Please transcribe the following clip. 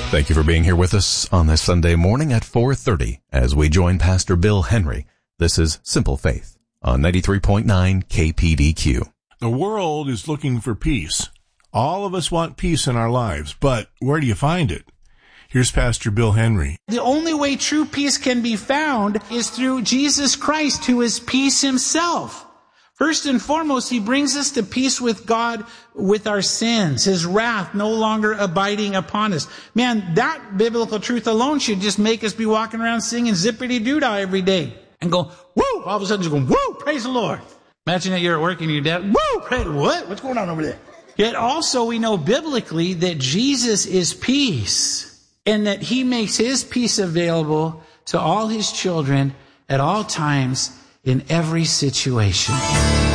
Thank you for being here with us on this Sunday morning at 4:30 as we join Pastor Bill Henry. This is Simple Faith on 93.9 KPDQ. The world is looking for peace. All of us want peace in our lives, but where do you find it? Here's Pastor Bill Henry. The only way true peace can be found is through Jesus Christ, who is peace himself. First and foremost, he brings us to peace with God with our sins, his wrath no longer abiding upon us. Man, that biblical truth alone should just make us be walking around singing zippity-doo-dah every day and go, woo! All of a sudden just going, woo! Praise the Lord. Imagine that you're at work and your dad, woo! Praise, what? What's going on over there? Yet also we know biblically that Jesus is peace and that he makes his peace available to all his children at all times in every situation.